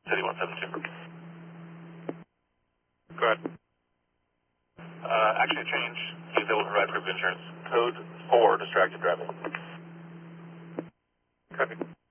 City 172. Go ahead. Actually, a change. He's able to provide proof of insurance. Code 4, distracted driving. Copy.